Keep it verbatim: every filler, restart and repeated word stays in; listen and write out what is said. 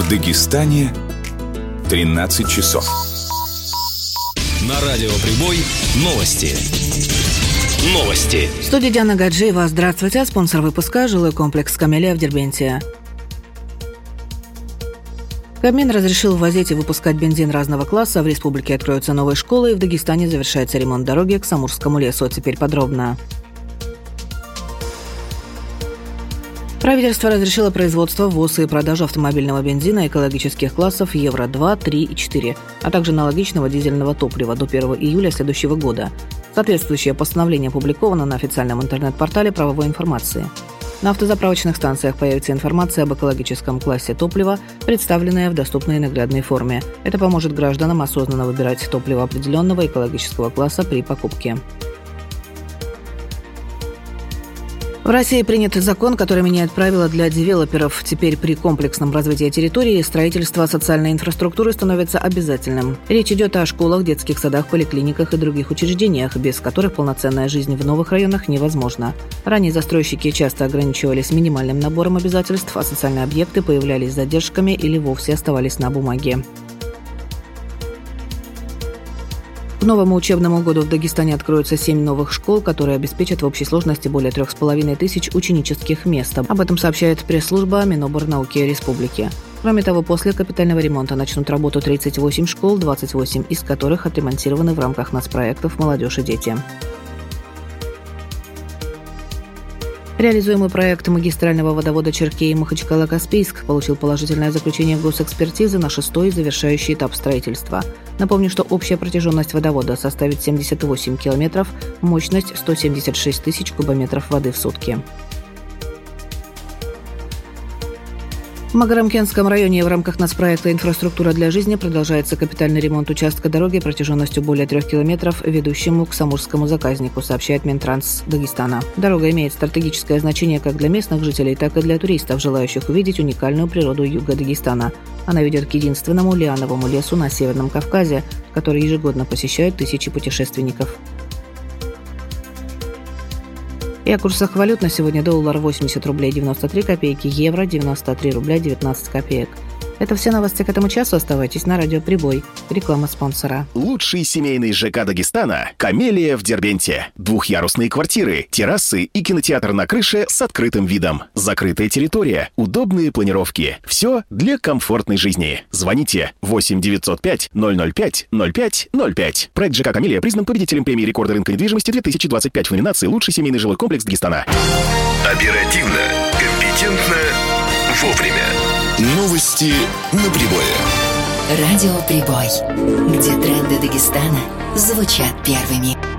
В Дагестане тринадцать часов. На радио «Прибой» новости. Новости. В студии Диана Гаджиева. Здравствуйте. Спонсор выпуска – жилой комплекс «Камелия» в Дербенте. Кабмин разрешил ввозить и выпускать бензин разного класса. В республике откроются новые школы, и в Дагестане завершается ремонт дороги к Самурскому лесу. Теперь подробно. Правительство разрешило производство, ввоз и продажу автомобильного бензина экологических классов Евро два, три и четыре, а также аналогичного дизельного топлива до первого июля следующего года. Соответствующее постановление опубликовано на официальном интернет-портале правовой информации. На автозаправочных станциях появится информация об экологическом классе топлива, представленная в доступной и наглядной форме. Это поможет гражданам осознанно выбирать топливо определенного экологического класса при покупке. В России принят закон, который меняет правила для девелоперов. Теперь при комплексном развитии территории строительство социальной инфраструктуры становится обязательным. Речь идет о школах, детских садах, поликлиниках и других учреждениях, без которых полноценная жизнь в новых районах невозможна. Ранее застройщики часто ограничивались минимальным набором обязательств, а социальные объекты появлялись с задержками или вовсе оставались на бумаге. К новому учебному году в Дагестане откроются семь новых школ, которые обеспечат в общей сложности более трех с половиной тысяч ученических мест. Об этом сообщает пресс-служба Миноборнауки Республики. Кроме того, после капитального ремонта начнут работу тридцать восемь школ, двадцать восемь из которых отремонтированы в рамках нацпроектов «Молодежь и дети». Реализуемый проект магистрального водовода Черкеи-Махачкала-Каспийск получил положительное заключение госэкспертизы на шестой завершающий этап строительства. Напомню, что общая протяженность водовода составит семьдесят восемь километров, мощность сто семьдесят шесть тысяч кубометров воды в сутки. В Магарамкентском районе в рамках нацпроекта «Инфраструктура для жизни» продолжается капитальный ремонт участка дороги протяженностью более трех километров, ведущему к самурскому заказнику, сообщает Минтранс Дагестана. Дорога имеет стратегическое значение как для местных жителей, так и для туристов, желающих увидеть уникальную природу юга Дагестана. Она ведет к единственному лиановому лесу на Северном Кавказе, который ежегодно посещают тысячи путешественников. И о курсах валют на сегодня: доллар восемьдесят рублей девяносто три копейки, евро девяносто три рубля девятнадцать копеек. Это все новости к этому часу. Оставайтесь на радио «Прибой». Реклама спонсора. Лучший семейный ЖК Дагестана – «Камелия» в Дербенте. Двухъярусные квартиры, террасы и кинотеатр на крыше с открытым видом. Закрытая территория, удобные планировки. Все для комфортной жизни. Звоните восемь девятьсот пять ноль ноль пять ноль пять ноль пять. Проект ЖК «Камелия» признан победителем премии рекорда рынка недвижимости две тысячи двадцать пять в номинации «Лучший семейный жилой комплекс Дагестана». Оперативно, компетентно, вовремя. Новости на Прибое. Радио «Прибой», где тренды Дагестана звучат первыми.